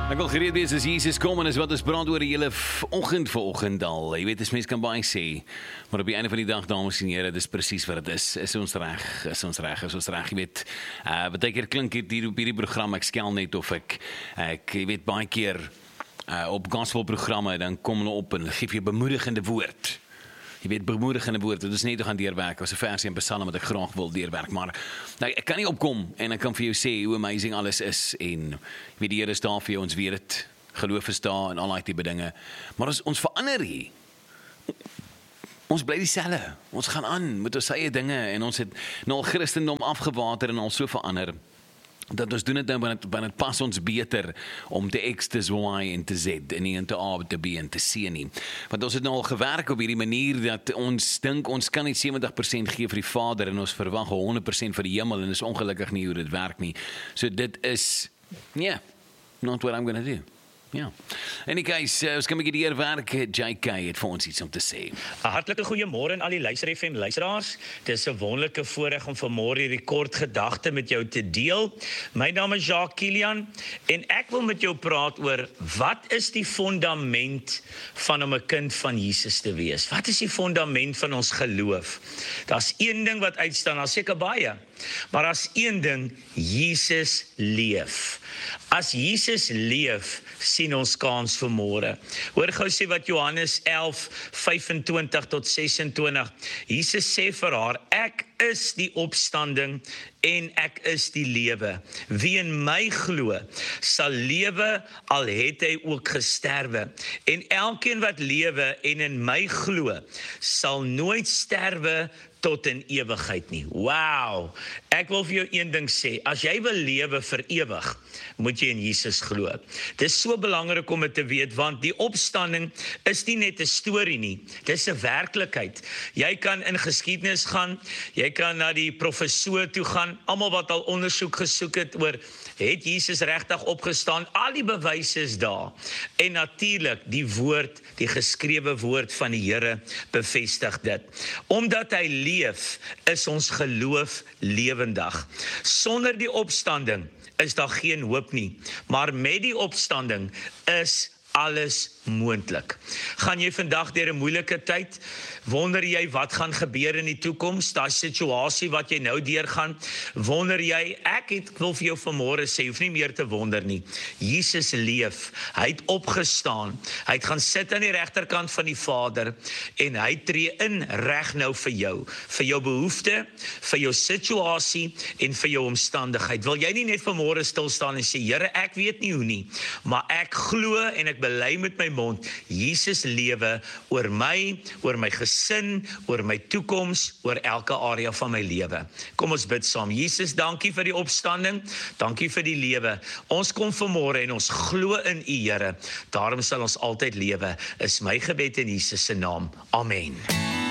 Ek wil gereed wees as Jesus kom en is wat ons praat oor die hele oggend vir oggend al. Jy weet, as mens kan baie sê, maar op die einde van die dag, dames en here, dis presies wat dit is. Is ons reg? Jy weet, baie keer klink dit hier op hierdie program, ek skel net of ek jy weet, baie keer op gospelprogramme, dan kom hulle op en gee vir jou bemoedigende woord. Jy weet, bemoedigende woord, dit is net te gaan deurwerk, as 'n versie in Psalm wat ek graag wil deurwerk, maar nou, ek kan nie opkom en ek kan vir jou sê hoe amazing alles is en jy weet, die Here is daar vir jou, ons weet dit, geloof is daar en al daai tipe dinge, maar ons verander hier. Ons bly dieselfde, ons gaan aan met ons eie dinge en ons het nou al Christendom afgewater en al so verander, dat ons doen dit nou, want het pas ons beter om te X, te Y en te Z, en nie te A, te B en te C nie. Want ons het nou al gewerk op hierdie manier, dat ons dink, ons kan nie 70% gee vir die Vader, en ons verwag 100% vir die hemel, en is ongelukkig nie hoe dit werk nie. So dit is, not what I'm gonna do. Ja. In die case, ons kan 'n bietjie die eer werk, JK het vir ons iets om te sê. 'n Hartlike goeiemôre aan al die Luister FM luisteraars. Dis 'n wonderlike voorreg om vanmôre hierdie kort gedagte met jou te deel. My naam is Jacques Kilian en ek wil met jou praat oor wat is die fundament van om 'n kind van Jesus te wees? Wat is die fundament van ons geloof? Daar's een ding wat uitstaan, daar's seker baie, maar daar's een ding, Jesus leef. As Jesus leef, sien ons kans vir môre. Hoor gou sê wat Johannes 11:25 tot 26. Jesus sê vir haar, ek is die opstanding en ek is die lewe. Wie in my glo, sal lewe al het hy ook gesterwe. En elkeen wat lewe en in my glo, sal nooit sterwe tot in ewigheid nie. Wow! Ek wil vir jou een ding sê, as jy wil lewe vir ewig, moet jy in Jesus glo. Dit is so belangrik om dit te weet, want die opstanding is nie net 'n storie nie, dit is 'n werklikheid. Jy kan in geskiedenis gaan, jy kan na die professor toe gaan, almal wat al ondersoek gesoek het oor, het Jesus regtig opgestaan, al die bewyse is daar. En natuurlik, die woord, die geskrewe woord van die Here bevestig dit. Omdat hy leef, is ons geloof lewendig. Sonder die opstanding is daar geen hoop nie, maar met die opstanding is alles moontlik. Gaan jy vandag deur 'n moeilike tyd? Wonder jy wat gaan gebeur in die toekoms? Daai situasie wat jy nou deurgaan, wonder jy? Ek wil vir jou vanmôre sê, hoef nie meer te wonder nie. Jesus leef. Hy het opgestaan. Hy het gaan sit aan die regterkant van die Vader en hy tree in reg nou vir jou behoefte, vir jou situasie en vir jou omstandigheid. Wil jy nie net vanmôre stil staan en sê, Here, ek weet nie hoe nie, maar ek glo en ek bely met my mond, Jesus lewe oor my gesin, oor my toekoms, oor elke area van my lewe. Kom ons bid saam. Jesus, dankie vir die opstanding, dankie vir die lewe. Ons kom vanmôre en ons glo in U, Here. Daarom sal ons altyd lewe. Is my gebed in Jesus se naam. Amen.